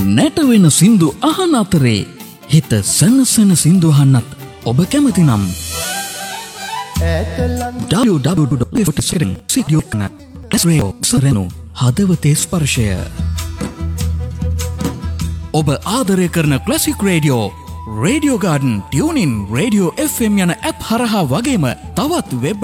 නැටවෙන සින්දු අහන අතරේ හිත සනසන සින්දු අහන්නත් ඔබ කැමති නම් www.radio හදවතේ ස්පර්ශය ඔබ ආදරය කරන classic radio radio garden tuning radio FM යන ඇප් හරහා වගේම තවත් වෙබ්